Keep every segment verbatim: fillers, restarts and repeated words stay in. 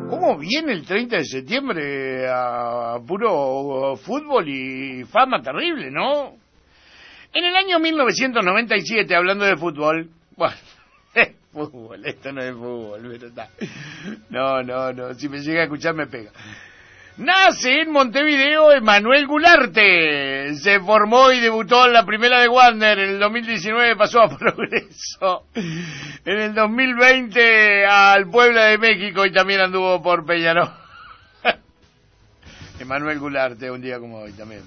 ¿Cómo viene el treinta de septiembre a puro fútbol y fama terrible, no? En el año mil novecientos noventa y siete, hablando de fútbol, bueno, fútbol, esto no es fútbol, pero está. No, no, no, si me llega a escuchar me pega. Nace en Montevideo Emanuel Gularte. Se formó y debutó en la primera de Wander. En el dos mil diecinueve pasó a Progreso. En el dos mil veinte al Puebla de México y también anduvo por Peñarol. Emanuel Gularte, un día como hoy también.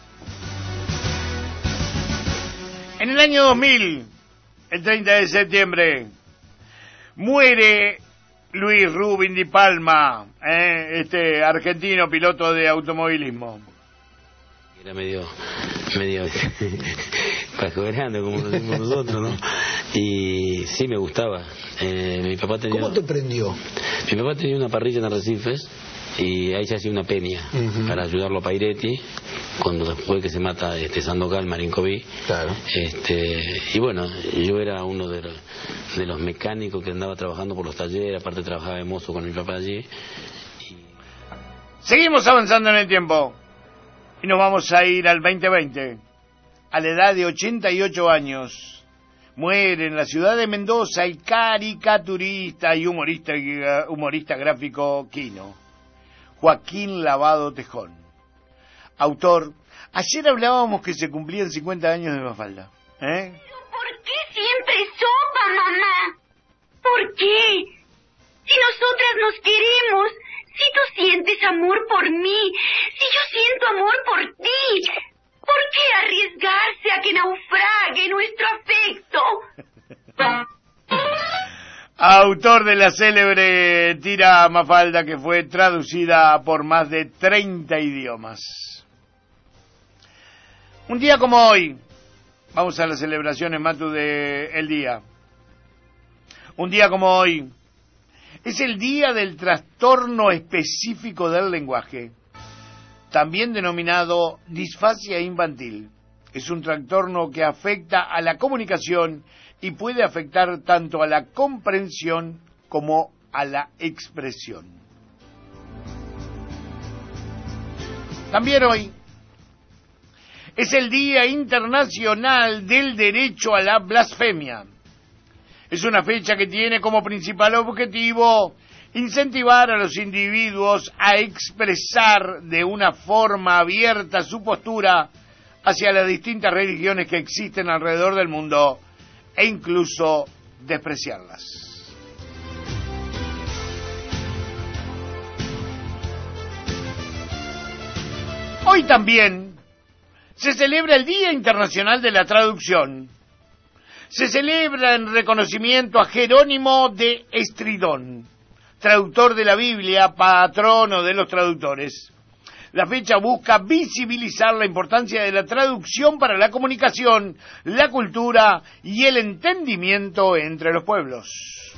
En el año dos mil, el treinta de septiembre, muere Luis Rubin Di Palma, eh, este argentino piloto de automovilismo. Era medio, medio pajoreando, como lo decimos nosotros, ¿no? Y sí me gustaba. Eh, mi papá tenía. ¿Cómo te prendió? Mi papá tenía una parrilla en Arrecifes y ahí se hacía una peña uh-huh. para ayudarlo a Pairetti cuando después que se mata este Sandoval, Marinkovic. Claro. Este, y bueno, yo era uno de los, de los mecánicos que andaba trabajando por los talleres, aparte trabajaba de mozo con mi papá allí. Y... Seguimos avanzando en el tiempo y nos vamos a ir al veinte veinte. A la edad de ochenta y ocho años muere en la ciudad de Mendoza el caricaturista y humorista, humorista gráfico Quino, Joaquín Lavado Tejón. Autor, ayer hablábamos que se cumplían cincuenta años de Mafalda, ¿eh? ¿Por qué siempre sopa, mamá? ¿Por qué? Si nosotras nos queremos, si tú sientes amor por mí, si yo siento amor por ti, ¿por qué arriesgarse a que naufrague nuestro afecto? Autor de la célebre tira Mafalda, que fue traducida por más de treinta idiomas. Un día como hoy, vamos a las celebraciones, Matu, de el día. Un día como hoy, es el día del trastorno específico del lenguaje, también denominado disfasia infantil. Es un trastorno que afecta a la comunicación y puede afectar tanto a la comprensión como a la expresión. También hoy es el Día Internacional del Derecho a la Blasfemia. Es una fecha que tiene como principal objetivo incentivar a los individuos a expresar de una forma abierta su postura hacia las distintas religiones que existen alrededor del mundo e incluso despreciarlas. Hoy también se celebra el Día Internacional de la Traducción. Se celebra en reconocimiento a Jerónimo de Estridón, traductor de la Biblia, patrono de los traductores. La fecha busca visibilizar la importancia de la traducción para la comunicación, la cultura y el entendimiento entre los pueblos.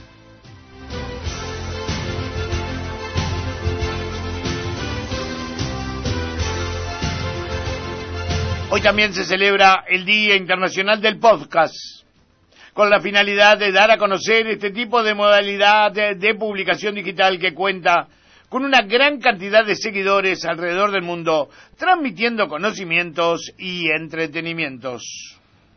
Hoy también se celebra el Día Internacional del Podcast, con la finalidad de dar a conocer este tipo de modalidad de, de publicación digital que cuenta con una gran cantidad de seguidores alrededor del mundo, transmitiendo conocimientos y entretenimientos.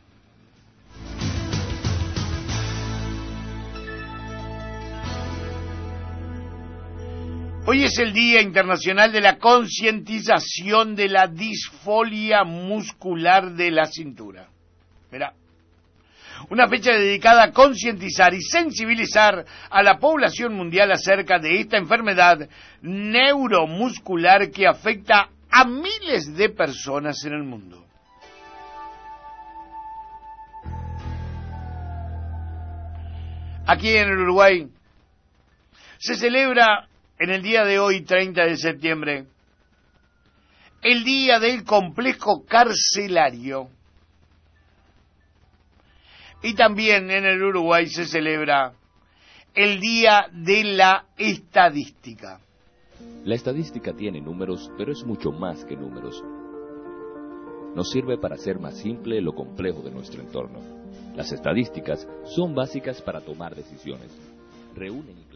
Hoy es el Día Internacional de la Concientización de la Disfolia Muscular de la Cintura. Mirá. Una fecha dedicada a concientizar y sensibilizar a la población mundial acerca de esta enfermedad neuromuscular que afecta a miles de personas en el mundo. Aquí en el Uruguay se celebra en el día de hoy, treinta de septiembre, el Día del Complejo Carcelario. Y también en el Uruguay se celebra el Día de la Estadística. La estadística tiene números, pero es mucho más que números. Nos sirve para hacer más simple lo complejo de nuestro entorno. Las estadísticas son básicas para tomar decisiones. Reúnen